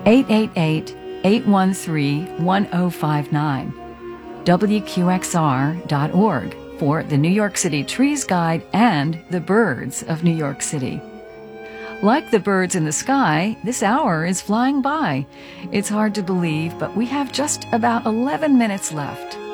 888-813-1059. WQXR.org for the New York City Trees Guide and the birds of New York City. Like the birds in the sky, this hour is flying by. It's hard to believe, but we have just about 11 minutes left.